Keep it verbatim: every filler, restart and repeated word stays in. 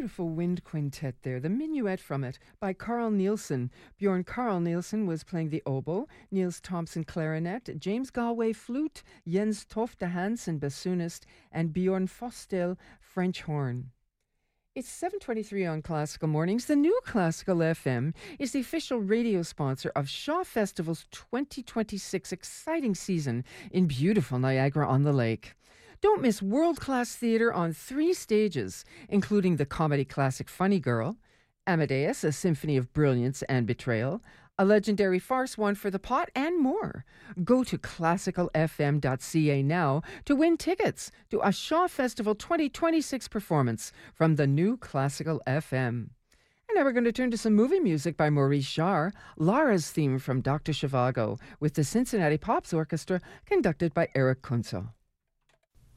beautiful wind quintet there, the minuet from it by Carl Nielsen. Bjorn Carl Nielsen was playing the oboe, Niels Thompson clarinet, James Galway flute, Jens Tofte Hansen bassoonist, and Bjorn Fostel French horn. It's seven twenty-three on Classical Mornings. The new Classical F M is the official radio sponsor of Shaw Festival's twenty twenty-six exciting season in beautiful Niagara-on-the-Lake. Don't miss world-class theatre on three stages, including the comedy classic Funny Girl, Amadeus, a symphony of brilliance and betrayal, a legendary farce One for the Pot, and more. Go to classical f m dot c a now to win tickets to a Shaw Festival twenty twenty-six performance from the new Classical F M. And now we're going to turn to some movie music by Maurice Jarre, Lara's theme from Doctor Zhivago, with the Cincinnati Pops Orchestra conducted by Eric Kunzel.